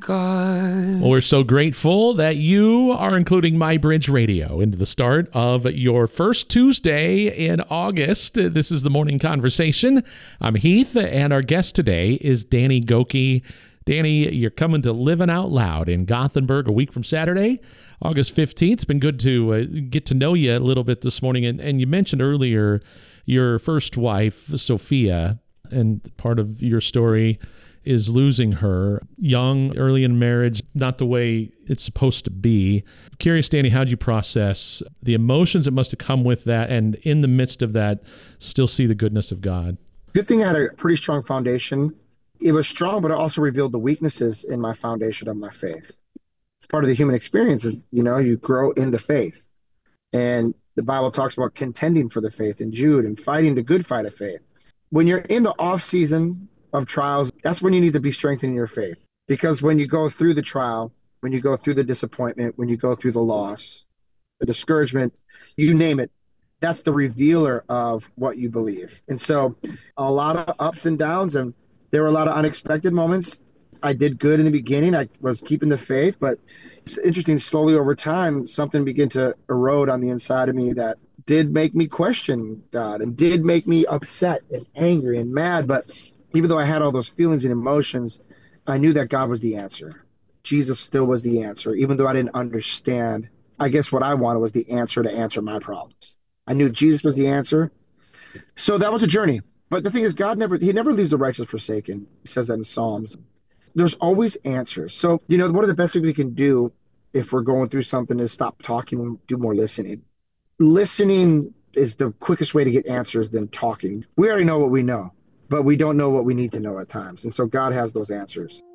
God. Well, we're so grateful that you are including My Bridge Radio into the start of your first Tuesday in August. This is the Morning Conversation. I'm Heath, and our guest today is Danny Gokey. Danny, you're coming to Living Out Loud in Gothenburg a week from Saturday, August 15th. It's been good to get to know you a little bit this morning. And you mentioned earlier your first wife, Sophia, and part of your story is losing her young, early in marriage, not the way it's supposed to be. Curious, Danny, how'd you process the emotions that must have come with that, and in the midst of that, still see the goodness of God? Good thing I had a pretty strong foundation. It was strong, but it also revealed the weaknesses in my foundation of my faith. It's part of the human experience is, you grow in the faith. And the Bible talks about contending for the faith in Jude and fighting the good fight of faith. When you're in the off season of trials, that's when you need to be strengthening your faith. Because when you go through the trial, when you go through the disappointment, when you go through the loss, the discouragement, you name it, that's the revealer of what you believe. And so a lot of ups and downs, and there were a lot of unexpected moments. I did good in the beginning. I was keeping the faith, but it's interesting, slowly over time, something began to erode on the inside of me that did make me question God and did make me upset and angry and mad. But even though I had all those feelings and emotions, I knew that God was the answer. Jesus still was the answer, even though I didn't understand. I guess what I wanted was the answer to answer my problems. I knew Jesus was the answer. So that was a journey. But the thing is, God never leaves the righteous forsaken. He says that in Psalms. There's always answers. So, one of the best things we can do if we're going through something is stop talking and do more listening. Listening is the quickest way to get answers than talking. We already know what we know, but we don't know what we need to know at times. And so God has those answers.